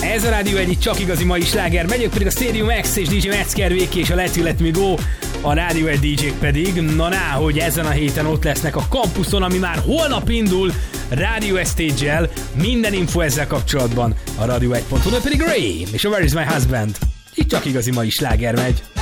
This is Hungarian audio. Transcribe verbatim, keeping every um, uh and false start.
Ez a Rádió egy csak igazi mai sláger. Megyünk pedig a Stadium X és dé dzsé Metzger Véki és a Let's Let Me Go. A Rádió egy dé dzsék pedig, na ná, hogy ezen a héten ott lesznek a kampuszon, ami már holnap indul Rádió egy Stage-el. Minden info ezzel kapcsolatban a rádió egy pont hu, pedig Ray és a Where Is My Husband. Itt csak igazi mai sláger megy.